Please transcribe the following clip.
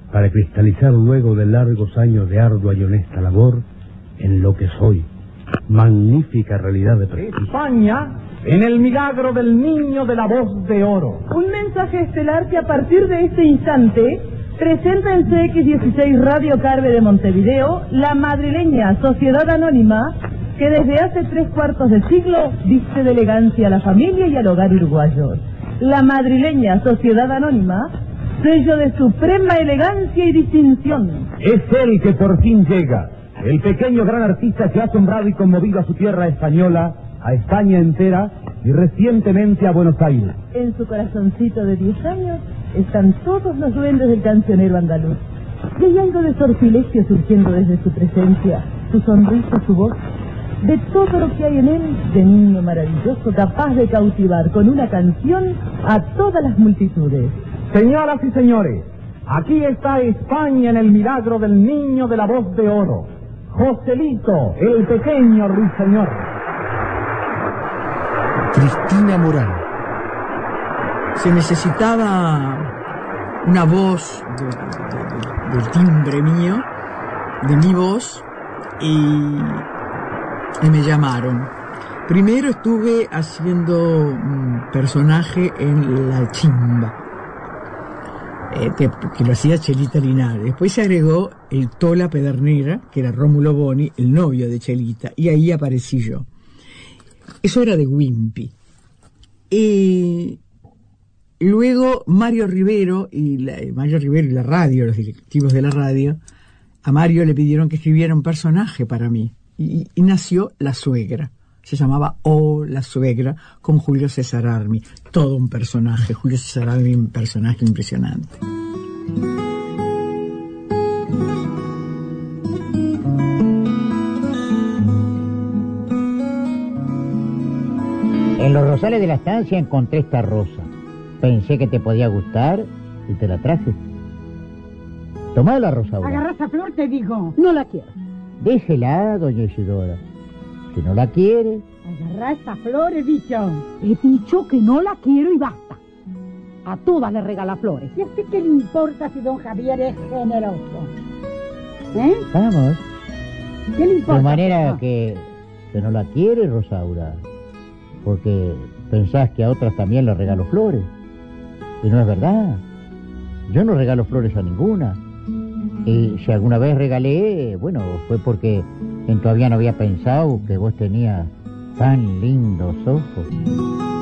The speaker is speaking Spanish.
para cristalizar luego de largos años de ardua y honesta labor en lo que soy, magnífica realidad de prestigio. España, en el milagro del niño de la voz de oro. Un mensaje estelar que a partir de este instante presenta en CX16 Radio Carve de Montevideo la madrileña Sociedad Anónima, que desde hace 3/4 de siglo viste de elegancia a la familia y al hogar uruguayo. La madrileña Sociedad Anónima, sello de suprema elegancia y distinción. Es él que por fin llega, el pequeño gran artista que ha asombrado y conmovido a su tierra española, a España entera y recientemente a Buenos Aires. En su corazoncito de 10 años están todos los duendes del cancionero andaluz. Y hay algo de sortilegio surgiendo desde su presencia, su sonrisa, su voz, de todo lo que hay en él, de niño maravilloso, capaz de cautivar con una canción a todas las multitudes. Señoras y señores, aquí está España en el milagro del niño de la voz de oro, Joselito, el pequeño ruiseñor. Cristina Morán. Se necesitaba una voz del timbre mío, de mi voz, y me llamaron. Primero estuve haciendo un personaje en La Chimba, que lo hacía Chelita Linares. Después se agregó el Tola Pedernera, que era Rómulo Boni, el novio de Chelita, y ahí aparecí yo. Eso era de Wimpy. Luego Mario Rivero y la radio, los directivos de la radio, a Mario le pidieron que escribiera un personaje para mí. Y nació La Suegra. Se llamaba La Suegra, con Julio César Armi. Todo un personaje. Julio César Armi, un personaje impresionante. En los rosales de la estancia encontré esta rosa. Pensé que te podía gustar y te la traje. Tomá la rosa. Agarrá esa flor, te digo. No la quiero. Déjela, doña Isidora. Si no la quiere... Agarrá esa flor, he dicho. He dicho que no la quiero y basta. A todas le regala flores. ¿Y a usted qué le importa si don Javier es generoso? ¿Eh? Vamos. ¿Qué le importa? De manera que no la quiere, Rosaura. Porque pensás que a otras también le regalo flores. Y no es verdad. Yo no regalo flores a ninguna. Y si alguna vez regalé, bueno, fue porque todavía no había pensado que vos tenías tan lindos ojos.